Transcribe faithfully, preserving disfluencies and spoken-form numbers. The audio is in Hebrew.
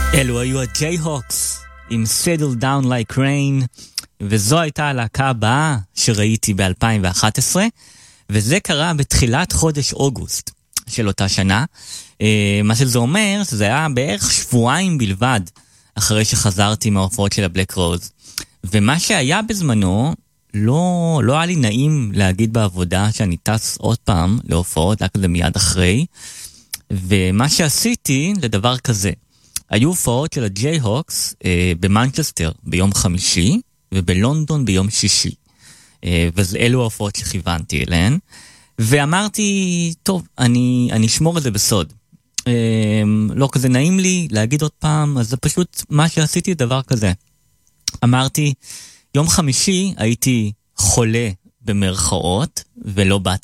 אלו היו הג'יי-הוקס עם Settle Down Like Rain, וזו הייתה הלהקה הבאה שראיתי ב-אלפיים ואחת עשרה, וזה קרה בתחילת חודש אוגוסט של אותה שנה. מה שזה אומר, שזה היה בערך שבועיים בלבד אחרי שחזרתי מההופעות של הבלק רוז. ומה שהיה בזמנו, לא, לא היה לי נעים להגיד בעבודה שאני טס עוד פעם להופעות, רק זה מיד אחרי. ומה שעשיתי לדבר כזה, היו הופעות של הג'יי-הוקס אה, במנצ'סטר ביום חמישי, ובלונדון ביום שישי. אה, ואלו ההופעות שכיוונתי אליהן. ואמרתי, טוב, אני, אני אשמור את זה בסוד. אה, לא כזה נעים לי להגיד עוד פעם, אז זה פשוט מה שעשיתי דבר כזה. אמרתי, יום חמישי הייתי חולה במרכאות, ולא באתי